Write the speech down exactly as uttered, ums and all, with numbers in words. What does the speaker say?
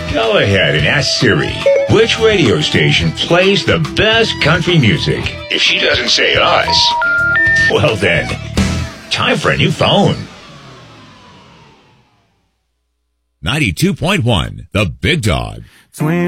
Go ahead and ask Siri, which radio station plays the best country music? If she doesn't say us, well then, time for a new phone. ninety-two point one, The Big Dog. Twin